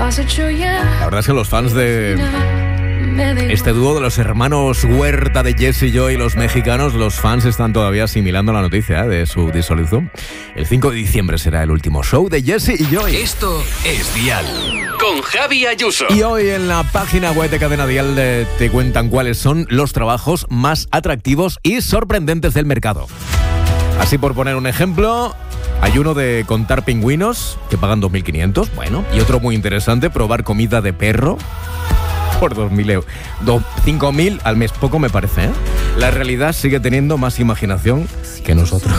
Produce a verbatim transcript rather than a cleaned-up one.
La verdad es que los fans de este dúo de los hermanos Huerta, de Jesse y Joy, los mexicanos, los fans están todavía asimilando la noticia, ¿eh?, de su disolución. El cinco de diciembre será el último show de Jesse y Joy. Esto es Dial con Javi Ayuso. Y hoy en la página web de Cadena Dial de, te cuentan cuáles son los trabajos más atractivos y sorprendentes del mercado. Así, por poner un ejemplo, hay uno de contar pingüinos, que pagan dos mil quinientos, bueno, y otro muy interesante, probar comida de perro por dos mil euros. cinco mil al mes, poco me parece, ¿eh? La realidad sigue teniendo más imaginación que nosotros.